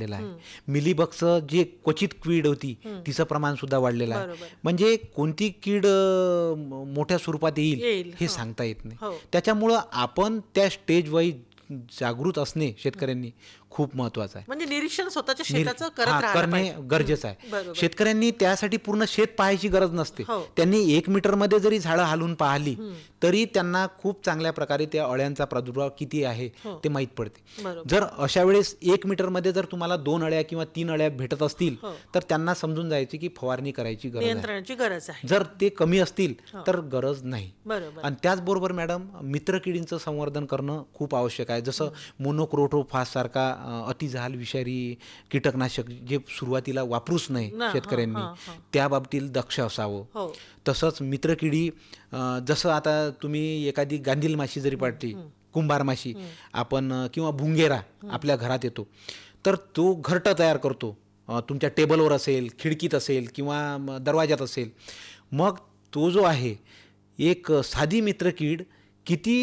वाढलेला आहे. मिलीबगचं जे क्वचित कीड होती तिचं प्रमाण सुद्धा वाढलेलं आहे. बरोबर. म्हणजे कोणती कीड मोठ्या स्वरूपात येईल येईल. हे हो. सांगता येत नाही. हो. त्याच्यामुळं आपण त्या स्टेज वाईज जागृत असणे शेतकऱ्यांनी खूप महत्वाचं आहे. म्हणजे निरीक्षण स्वतःच्या निर- शेताचं करत हा, राहायला करणे पाहिजे. गरजेचं आहे. बरोबर. शेतकऱ्यांनी त्यासाठी पूर्ण शेत पाहायची गरज नसते. हो. त्यांनी 1 मीटरमध्ये जरी झाडं हालून पाहिली तरी त्यांना खूप चांगल्या प्रकारे त्या अळ्यांचा प्रादुर्भाव किती आहे हो. ते माहीत पडते. बरोबर. जर अशा वेळेस 1 मीटरमध्ये जर तुम्हाला 2 अळ्या किंवा 3 अळ्या भेटत असतील हो. तर त्यांना समजून जायचे की फवारणी करायची गरज आहे. नियंत्रणाची गरज आहे. जर ते कमी असतील तर गरज नाही. बरोबर. आणि त्याचबरोबर मॅडम मित्रकिडींचं संवर्धन करणं खूप आवश्यक आहे. जसं मोनोक्रोटोफास सारखा अतिजहाल विषारी कीटकनाशक जे सुरुवातीला वापरूच नाही शेतकऱ्यांनी, त्या बाबतीत दक्ष असावं. हो. तसंच मित्रकिडी जसं आता तुम्ही एखादी गांधील माशी जरी पाडली, कुंभार माशी आपण किंवा भुंगेरा आपल्या घरात येतो तर तो घरटं तयार करतो. तुमच्या टेबलवर असेल, खिडकीत असेल किंवा दरवाजात असेल. मग तो जो आहे एक साधी मित्रकीड किती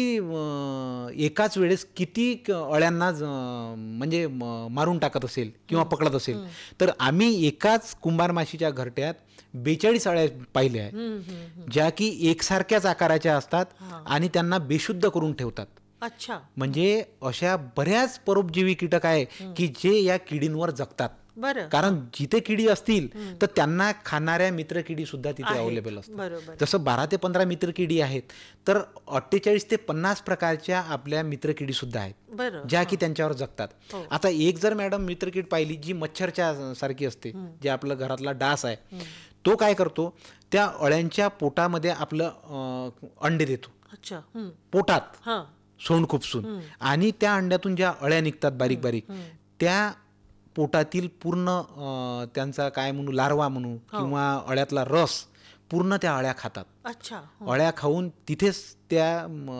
एकाच वेळेस किती अळ्यांना म्हणजे मारून टाकत असेल किंवा पकडत असेल. तर आम्ही एकाच कुंभार माशीच्या घरट्यात 42 अळ्या पाहिल्या आहेत ज्या की एकसारख्याच आकाराच्या असतात आणि त्यांना बेशुद्ध करून ठेवतात. अच्छा. म्हणजे अशा बऱ्याच परोपजीवी कीटक आहे की जे या किडींवर जगतात. बरं. कारण जिथे किडी असतील तर त्यांना खाणाऱ्या मित्रकिडी सुद्धा तिथे आहेत. अवेलेबल असतात. बरोबर. जसं 12 ते 15 मित्रकिडी आहेत तर 48 ते 50 प्रकारच्या आपल्या मित्रकिडी सुद्धा आहेत बरं. ज्या की त्यांच्यावर जगतात. हो. आता एक जर मॅडम मित्रकीड पाहिली जी मच्छरच्या सारखी असते, जे आपलं घरातला डास आहे, तो काय करतो त्या अळ्यांच्या पोटामध्ये आपलं अंडे देतो. अच्छा. पोटात हां. सोंड खुपसून, आणि त्या अंड्यातून ज्या अळ्या निघतात बारीक बारीक त्या पोटातील पूर्ण त्यांचा काय म्हणू लार्वा म्हणू किंवा अळ्यातला रस पूर्ण त्या अळ्या खातात. अच्छा. अळ्या खाऊन तिथेच त्या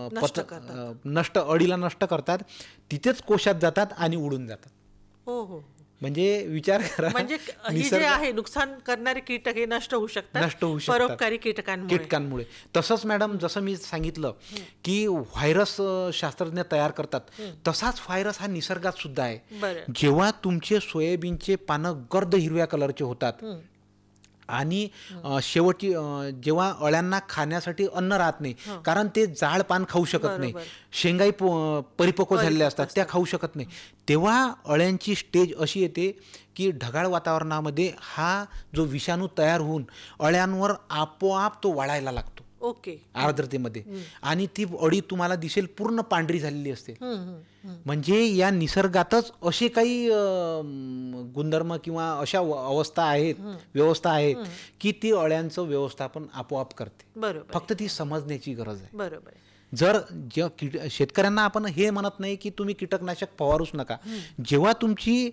अळीला नष्ट करतात, तिथेच कोशात जातात आणि उडून जातात. हो हो. म्हणजे विचार करा, म्हणजे ही जे आहे नुकसान करणारे कीटक हे नष्ट होऊ शकतात परोपकारी कीटकांमुळे. तसंच मॅडम जसं मी सांगितलं की व्हायरस शास्त्रज्ञ तयार करतात, तसाच व्हायरस हा निसर्गात सुद्धा आहे. बरं. जेव्हा तुमचे सोयाबीनचे पानं गर्द हिरव्या कलरचे होतात आणि शेवटची जेव्हा अळ्यांना खाण्यासाठी अन्न राहत नाही, कारण ते जाड पान खाऊ शकत नाही, शेंगाई परिपक्व झालेल्या असतात त्या खाऊ शकत नाही, तेव्हा अळ्यांची स्टेज अशी येते की ढगाळ वातावरणामध्ये हा जो विषाणू तयार होऊन अळ्यांवर आपोआप तो वाढायला लागतो. ओके. आर्द्रतेमध्ये, आणि ती अळी तुम्हाला दिसेल पूर्ण पांढरी झालेली असते. म्हणजे या निसर्गातच असे काही गुणधर्म किंवा अशा अवस्था आहेत, व्यवस्था आहेत की ती अळ्यांचं व्यवस्थापन आपोआप करते. बरोबर. फक्त ती समजण्याची गरज आहे. बरोबर. जर शेतकऱ्यांना आपण हे म्हणत नाही की तुम्ही कीटकनाशक फवारूच नका. जेव्हा तुमची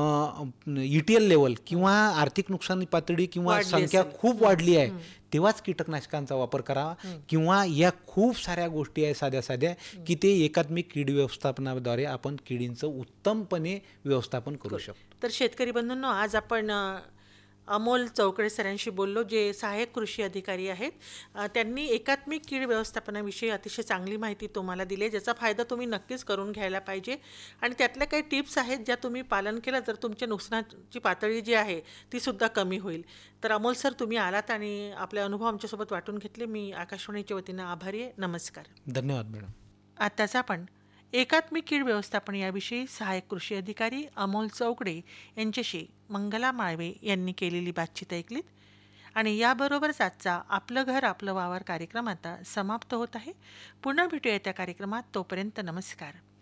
ETL लेवल किंवा आर्थिक नुकसानी पातळी किंवा संख्या खूप वाढली आहे तेव्हाच कीटकनाशकांचा वापर करावा, किंवा या खूप साऱ्या गोष्टी आहेत साध्या साध्या की ते एकात्मिक कीड व्यवस्थापनाद्वारे आपण किडींचं उत्तमपणे व्यवस्थापन करू शकतो. तर शेतकरी बंधूंनो, आज आपण अमोल चौकडे सरांशी बोललो, जे सहाय्यक कृषी अधिकारी आहेत. त्यांनी एकात्मिक कीड व्यवस्थापनाविषयी अतिशय चांगली माहिती तुम्हाला दिली आहे, ज्याचा फायदा तुम्ही नक्कीच करून घ्यायला पाहिजे. आणि त्यातल्या काही टिप्स आहेत ज्या तुम्ही पालन केलं तर तुमच्या नुकसानाची पातळी जी आहे ती सुद्धा कमी होईल. तर अमोल सर, तुम्ही आलात आणि आपले अनुभव आमच्यासोबत वाटून घेतले. मी आकाशवाणीच्या वतीनं आभारी आहे. नमस्कार. धन्यवाद मॅडम. आताच आपण एकात्मिक कीड व्यवस्थापन याविषयी सहाय्यक कृषी अधिकारी अमोल चौकडे यांच्याशी मंगला माळवे यांनी केलेली बातचीत ऐकलीत. आणि याबरोबरच आजचा आपलं घर आपलं वावर कार्यक्रम आता समाप्त होत आहे. पुन्हा भेटूया त्या कार्यक्रमात. तोपर्यंत नमस्कार.